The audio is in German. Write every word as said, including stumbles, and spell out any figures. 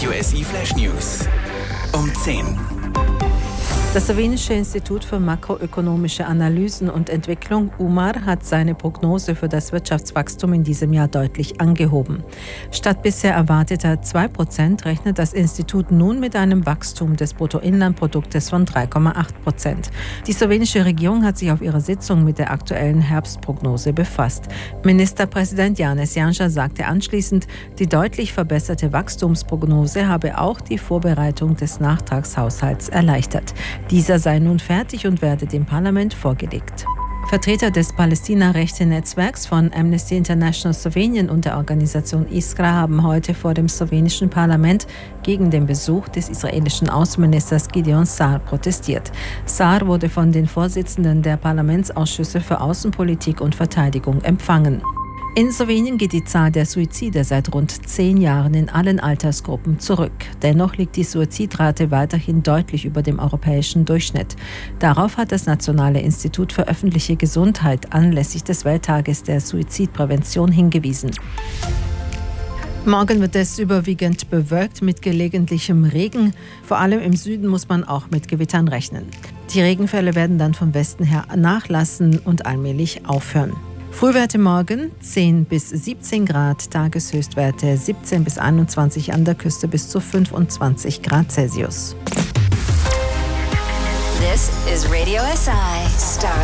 Radio S I Flash News um zehn. Das slowenische Institut für makroökonomische Analysen und Entwicklung U M A R hat seine Prognose für das Wirtschaftswachstum in diesem Jahr deutlich angehoben. Statt bisher erwarteter zwei Prozent rechnet das Institut nun mit einem Wachstum des Bruttoinlandproduktes von drei Komma acht Prozent. Die slowenische Regierung hat sich auf ihrer Sitzung mit der aktuellen Herbstprognose befasst. Ministerpräsident Janez Janša sagte anschließend, die deutlich verbesserte Wachstumsprognose habe auch die Vorbereitung des Nachtragshaushalts erleichtert. Dieser sei nun fertig und werde dem Parlament vorgelegt. Vertreter des Palästina-Rechte-Netzwerks von Amnesty International Slowenien und der Organisation Iskra haben heute vor dem slowenischen Parlament gegen den Besuch des israelischen Außenministers Gideon Sa'ar protestiert. Sa'ar wurde von den Vorsitzenden der Parlamentsausschüsse für Außenpolitik und Verteidigung empfangen. In Slowenien geht die Zahl der Suizide seit rund zehn Jahren in allen Altersgruppen zurück. Dennoch liegt die Suizidrate weiterhin deutlich über dem europäischen Durchschnitt. Darauf hat das Nationale Institut für öffentliche Gesundheit anlässlich des Welttages der Suizidprävention hingewiesen. Morgen wird es überwiegend bewölkt mit gelegentlichem Regen. Vor allem im Süden muss man auch mit Gewittern rechnen. Die Regenfälle werden dann vom Westen her nachlassen und allmählich aufhören. Frühwerte morgen zehn bis siebzehn Grad, Tageshöchstwerte siebzehn bis einundzwanzig, an der Küste bis zu fünfundzwanzig Grad Celsius. This is Radio S I Star